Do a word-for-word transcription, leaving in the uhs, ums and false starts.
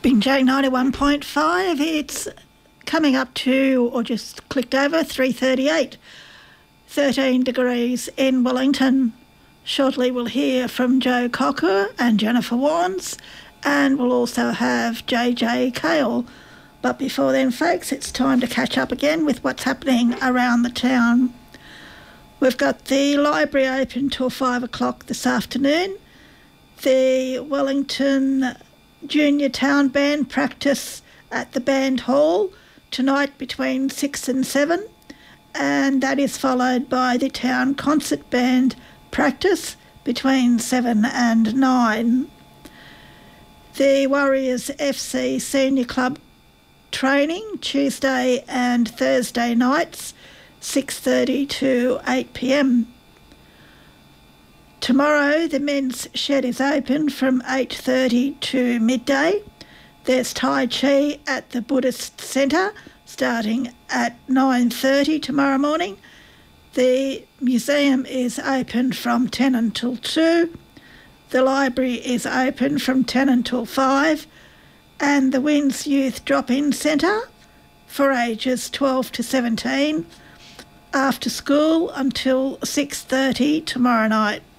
Binjai ninety-one point five. It's coming up to, or just clicked over, three thirty-eight. thirteen degrees in Wellington. Shortly we'll hear from Joe Cocker and Jennifer Warnes, and we'll also have J J Cale. But before then, folks, it's time to catch up again with what's happening around the town. We've got the library open till five o'clock this afternoon. The Wellington Junior Town Band practice at the Band Hall tonight between six and seven, and that is followed by the Town Concert Band practice between seven and nine. The Warriors F C Senior Club training Tuesday and Thursday nights, six thirty to eight p m. Tomorrow the men's shed is open from eight thirty to midday. There's Tai Chi at the Buddhist Centre starting at nine thirty tomorrow morning. The museum is open from ten until two. The library is open from ten until five. And the Winds Youth Drop-In Centre for ages twelve to seventeen after school until six thirty tomorrow night.